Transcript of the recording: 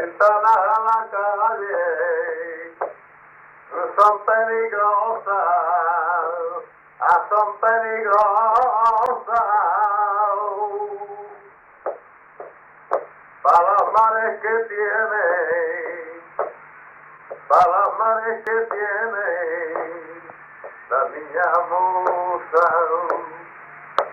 ventanas a la calle son peligrosas, son peligrosas. Para las mares que tiene, para las mares que tiene la niña musa.